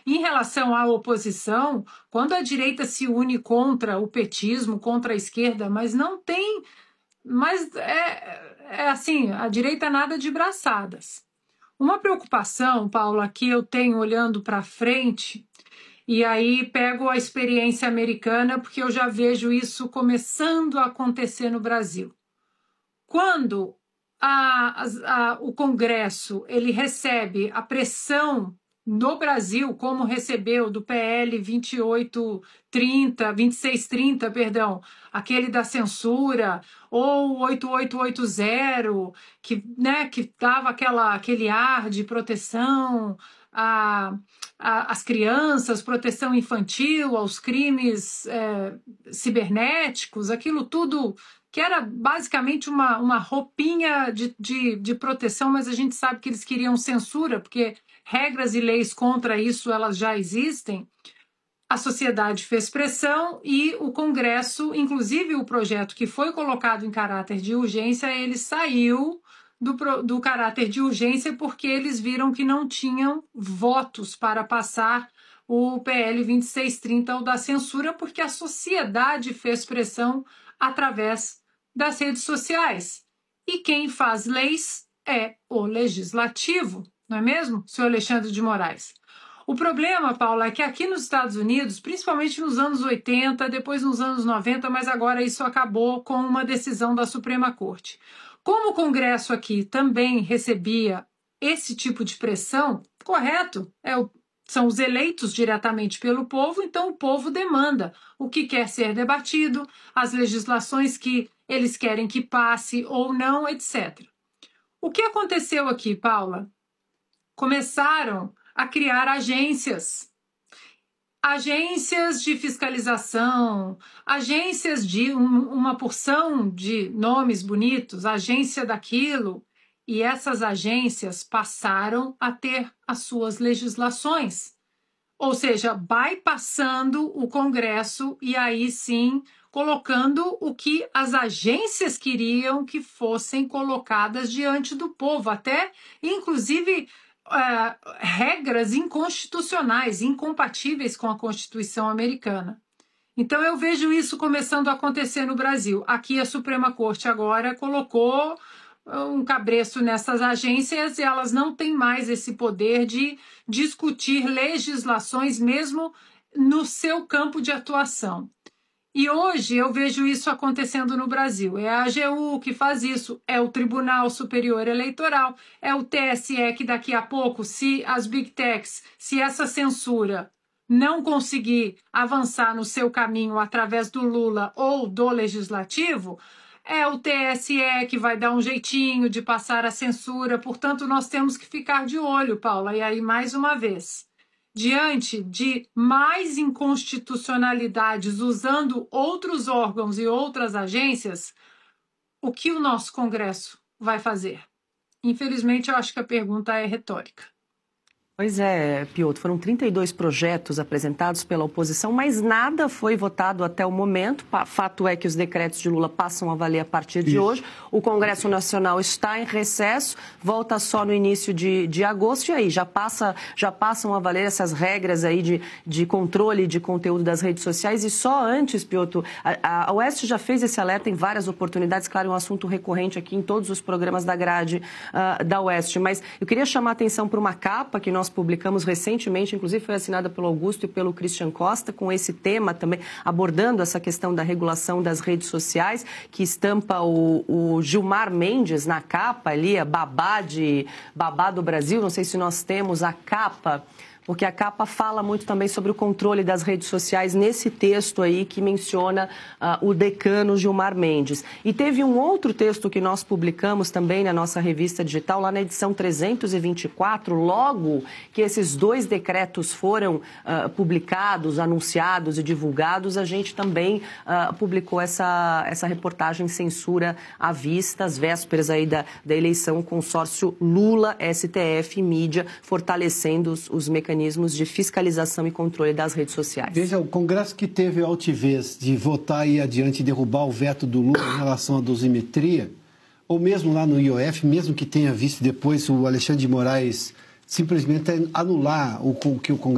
Em relação à oposição, quando a direita se une contra o petismo, contra a esquerda, mas não tem... Mas é assim, a direita nada de braçadas. Uma preocupação, Paula, que eu tenho olhando para frente, e aí pego a experiência americana, porque eu já vejo isso começando a acontecer no Brasil. Quando o Congresso ele recebe a pressão no Brasil, como recebeu do PL 2630, perdão, aquele da censura, ou 8880, que dava aquele ar de proteção às crianças, proteção infantil, aos crimes cibernéticos, aquilo tudo que era basicamente uma roupinha de proteção, mas a gente sabe que eles queriam censura, porque regras e leis contra isso elas já existem. A sociedade fez pressão e o Congresso, inclusive o projeto que foi colocado em caráter de urgência, ele saiu do caráter de urgência porque eles viram que não tinham votos para passar o PL 2630, o da censura, porque a sociedade fez pressão através das redes sociais. E quem faz leis é o legislativo, não é mesmo, senhor Alexandre de Moraes? O problema, Paula, é que aqui nos Estados Unidos, principalmente nos anos 80, depois nos anos 90, mas agora isso acabou com uma decisão da Suprema Corte. Como o Congresso aqui também recebia esse tipo de pressão, correto, são os eleitos diretamente pelo povo, então o povo demanda o que quer ser debatido, as legislações que eles querem que passe ou não, etc. O que aconteceu aqui, Paula? Começaram a criar agências de fiscalização, agências de uma porção de nomes bonitos, agência daquilo, e essas agências passaram a ter as suas legislações, ou seja, bypassando o Congresso e aí sim colocando o que as agências queriam que fossem colocadas diante do povo, até inclusive regras inconstitucionais, incompatíveis com a Constituição americana. Então eu vejo isso começando a acontecer no Brasil. Aqui a Suprema Corte agora colocou um cabresto nessas agências e elas não têm mais esse poder de discutir legislações mesmo no seu campo de atuação. E hoje eu vejo isso acontecendo no Brasil. É a AGU que faz isso, é o Tribunal Superior Eleitoral, é o TSE que daqui a pouco, se as Big Techs, se essa censura não conseguir avançar no seu caminho através do Lula ou do Legislativo, é o TSE que vai dar um jeitinho de passar a censura. Portanto, nós temos que ficar de olho, Paula. E aí, mais uma vez, diante de mais inconstitucionalidades usando outros órgãos e outras agências, o que o nosso Congresso vai fazer? Infelizmente, eu acho que a pergunta é retórica. Pois é, Piotr, foram 32 projetos apresentados pela oposição, mas nada foi votado até o momento. Fato é que os decretos de Lula passam a valer a partir de hoje. O Congresso Nacional está em recesso, volta só no início de agosto, e aí já passam a valer essas regras aí de controle de conteúdo das redes sociais. E só antes, Piotr, a Oeste já fez esse alerta em várias oportunidades, claro, é um assunto recorrente aqui em todos os programas da grade da Oeste, mas eu queria chamar a atenção para uma capa que nós publicamos recentemente, inclusive foi assinada pelo Augusto e pelo Christian Costa, com esse tema também, abordando essa questão da regulação das redes sociais, que estampa o Gilmar Mendes na capa ali, a babá do Brasil. Não sei se nós temos a capa, porque a capa fala muito também sobre o controle das redes sociais nesse texto aí que menciona o decano Gilmar Mendes. E teve um outro texto que nós publicamos também na nossa revista digital, lá na edição 324, logo que esses dois decretos foram publicados, anunciados e divulgados, a gente também publicou essa reportagem Censura à Vista, às vésperas aí da eleição, consórcio Lula, STF e mídia, fortalecendo os mecanismos de fiscalização e controle das redes sociais. Veja, o Congresso que teve a altivez de votar e adiante e derrubar o veto do Lula em relação à dosimetria, ou mesmo lá no IOF, mesmo que tenha visto depois o Alexandre de Moraes simplesmente anular o que o Congresso